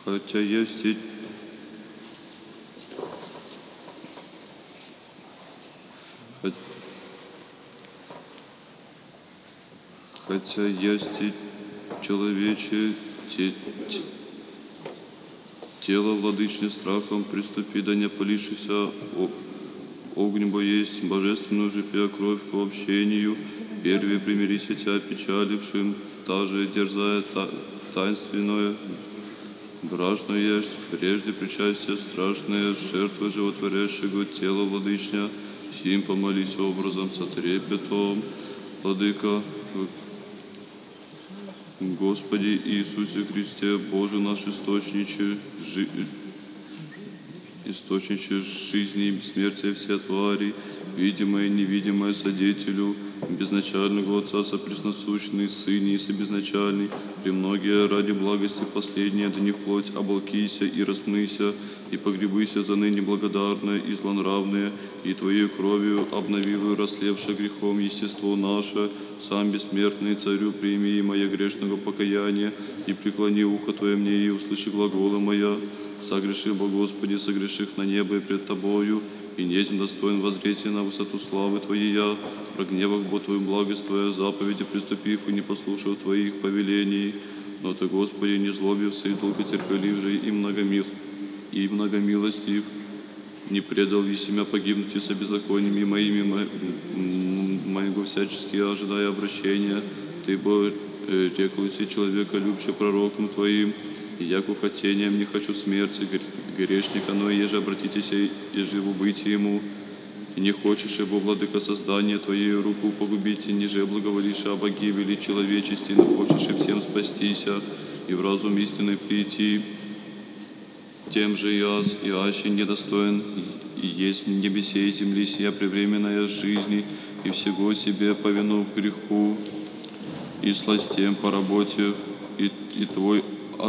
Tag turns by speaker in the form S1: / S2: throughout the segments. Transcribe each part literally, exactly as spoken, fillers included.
S1: хотя есть и хотя есть и человече те, те, тело владычне страхом, приступи, да не полишися огнем бо есть, божественную же пия кровь к общению, первее примирися тебя печалившим, та же дерзая та, таинственное, бражное есть, прежде причастие страшное, жертвы животворящего тела владычня, сим помолись образом со трепетом, Владыка, Господи Иисусе Христе, Боже наш источниче, жи... источниче жизни и бессмертия все твари, видимое и невидимое содетелю, безначального Отца сопресносущный, Сыне и собезначальный, премногие ради благости последние, да не вплоть оболкися и распнися, и погребыся за ныне благодарное и злонравное, и Твоей кровью обновивую расслевшее грехом естество наше, сам бессмертный Царю, прими и мое грешного покаяния, и преклони ухо Твое мне, и услыши глаголы моя, согреши, бо Господи, согреших на небо и пред Тобою, и незем достоин воззретия на высоту славы Твоей я, прогневах бо Твою благость Твоя, заповеди приступив и не послушав Твоих повелений. Но Ты, Господи, не злобився и долготерпелив же и многомил, и многомилостив, не предал и семя погибнуть и со беззакониями моими, моего всячески ожидая обращения. Ты, бо реклся человека любче пророком Твоим, и яку хотением не хочу смерти грешника, но еже обратитесь и живу быть ему. И не хочешь, ибо, владыка, создания Твоей руку погубить, и ниже благоволишь о погибели человечести, но хочешь и всем спастися, и в разум истины прийти. Тем же я, и аще недостоин, и есть в небесе и земли сия превременная жизни, и всего себе повину в греху, и сластем по работе, и, и Твой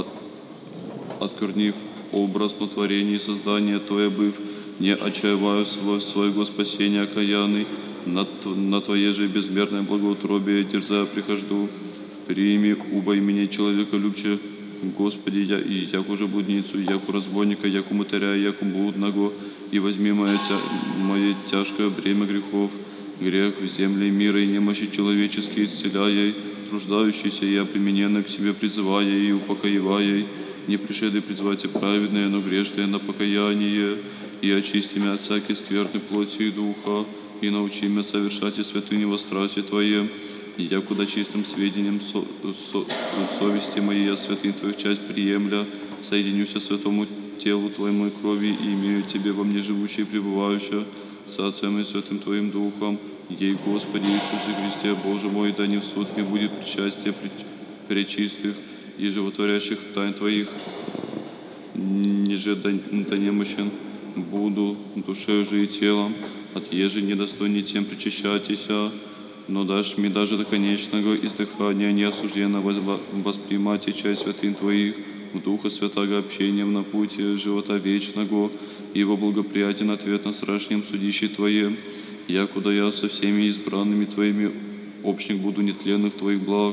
S1: осквернив образ на творении и создания Твое быв, не отчаиваю свой, своего спасения окаянный, на, на Твое же безмерное благоутробие дерзая прихожду. Прими, убой меня, человека любче, Господи, я, и яку же блудницу, яку разбойника, яку мытаря, яку блудного, и возьми мое, тя, мое тяжкое бремя грехов, грех в земле мира и немощи человеческие исцеляя, труждающийся и опремененно к себе призывая и упокоивая, не пришеды призвать праведные, но грешные на покаяние, и очисти меня от всякой скверной плоти и духа, и научи меня совершать и святыни во страсти Твое, и я куда чистым сведением со, со, совести моей я святынь Твоих часть приемля, соединюся святому телу Твоему и крови, и имею Тебе во мне живущее и пребывающее, с Отцем и Святым Твоим Духом, ей, Господи Иисусе Христе, Боже мой, да не в суд мне будет причастие пречистых и животворящих тайн Твоих, ниже да, да немощен буду душою же и телом, от еже недостойней тем причащайтеся, но дашь мне даже до конечного издыхания неосужденно воспринимать и часть святынь Твоих, в Духа Святаго общением на пути живота вечного, и его благоприятен ответ на страшнем судище Твое, я, куда я со всеми избранными Твоими общник буду нетленных Твоих благ.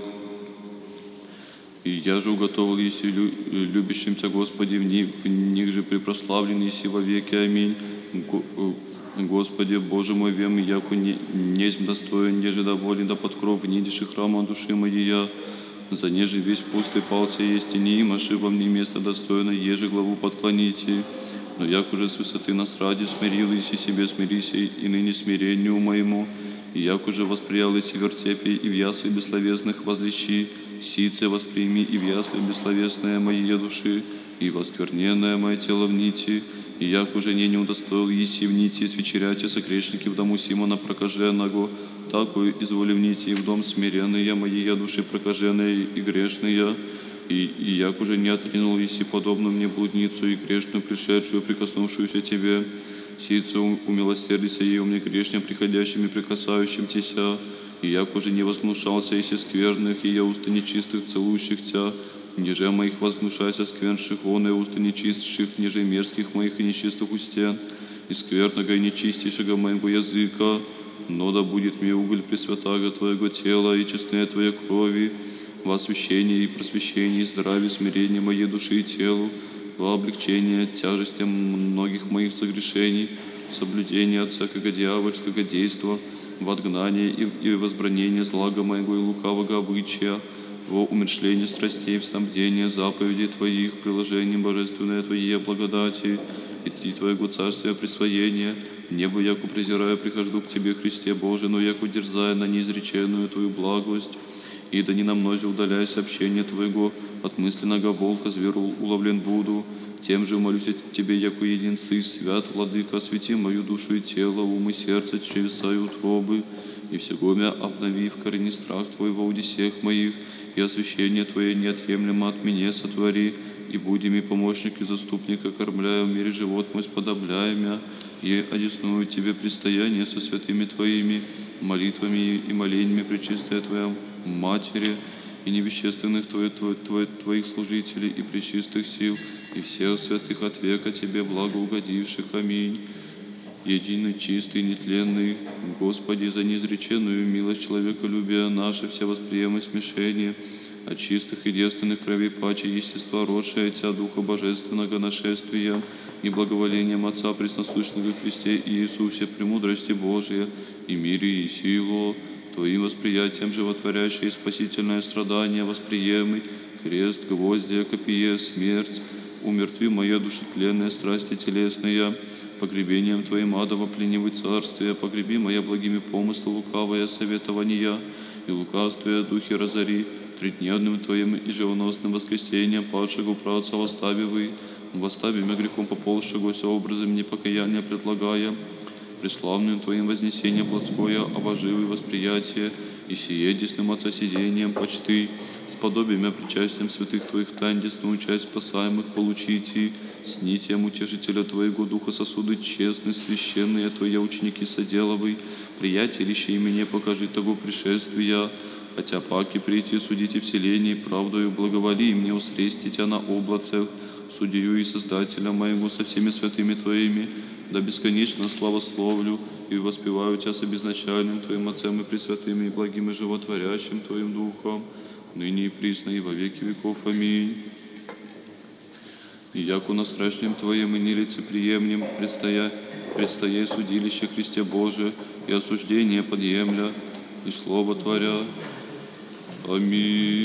S1: И я же уготовил еси любящим Тебя, Господи, в них, в них же препрославлен еси во веки. Аминь. Господи, Боже мой, вем, яку не, незнь достоин, неже доволен, да под кров внидишь храма души моей я, за неже весь пустый пался есть и не имаши во мне место достойно, еже главу подклоните. Но як уже с высоты нас ради смирил, еси себе смирися, и ныне смирению моему, и як уже восприял еси вертепе, и в ясли бессловесных возлещи, сице восприми и в ясли бессловесное моей души, и воскверненное мое тело в нити, и як уже не не удостоил еси в нити свечеряте сокрешники в дому Симона прокаженного, такую изволи в нити и в дом смиренные моей души прокаженные и грешные, и, и як уже не отринул еси подобную мне блудницу и грешную, пришедшую, прикоснувшуюся Тебе, сице умилосердися ей у мне грешням, приходящим и прикасающим Теся, и як уже не возгнушался еси скверных, и я уста нечистых, целующих Тя, ниже моих возгнушайся сквернших, он и уста нечистших, ниже мерзких моих и нечистых устен, и скверного и нечистейшего моего языка, но да будет мне уголь пресвятаго Твоего тела и честные Твоей крови, во освящении и просвещении, здравии, смирении моей души и телу, во облегчение тяжести многих моих согрешений, соблюдение от всякого дьявольского действа, в отгнание и, и возбранение злага моего и лукавого обычая, во умершление страстей, в снабдение заповедей Твоих, приложение божественное Твоей благодати и Ти Твоего царствия присвоения. Небо, яко презираю, прихожу к Тебе, Христе Божий, но яко дерзая на неизреченную Твою благость, и да не на мнозе удаляясь общение Твоего, от мысленного волка зверу уловлен буду. Тем же молюсь от Тебе, яко един Сы, свят, Владыка, освети мою душу и тело, ум и сердце, чревеса и утробы, и всего мя обнови в корени страх Твой во удесех моих, и освящение Твое неотъемлемо от меня сотвори, и буди ми помощник и заступник, окормляя в мире живот мой, сподобляя мя, и одесную Тебе предстояние со святыми Твоими, молитвами и молениями пречистая Твоя Матери, и невещественных Твой, Твой, Твой, Твоих служителей, и пречистых сил, и всех святых от века Тебе благоугодивших. Аминь. Единый, чистый, нетленный, Господи, за неизреченную милость человеколюбия наше, все восприемы смешение от чистых и девственных кровей паче естества, родшее Тя Духа Божественного нашествия и благоволением Отца Пресносущного в Христе Иисусе, премудрости Божия и мире и силу, Твоим восприятием животворящее и спасительное страдание восприемый, крест, гвоздия, копие, смерть, умертви моя душетленная страсти телесная, погребением Твоим адово пленивый царствие, погреби моя благими помыслы лукавая советования и лукавствие духи разори, тридневным Твоим и живоносным воскресением падшего праотца восставивый, восстави меня грехом поползшегося образом непокаяния предлагая, преславным Твоим вознесением плотское, обоживый восприятие, и сие десным Отца сидением почты, сподобием и причастием святых Твоих тайн, десную часть спасаемых получите, с нитием утешителя Твоего Духа сосуды честны, священные Твои ученики соделовый, приятелище и мне покажи того пришествия, хотя паки прийти судите вселенной, правдою благоволи, и мне усрести Тя на облацах, судью и Создателя моего со всеми святыми Твоими, да бесконечно славословлю и воспеваю Тя с обезначальным Твоим Отцем и Пресвятым и благим и животворящим Твоим Духом, ныне и присно и во веки веков. Аминь. И яко настрашнем Твоим и нелицеприемнем предстоя, предстоя судилище Христе Божие и осуждение подъемля и Слово Творя. Аминь.